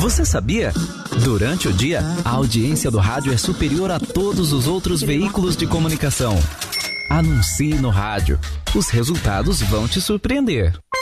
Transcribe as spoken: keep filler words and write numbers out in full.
Você sabia? Durante o dia, a audiência do rádio é superior a todos os outros veículos de comunicação. Anuncie no rádio. Os resultados vão te surpreender.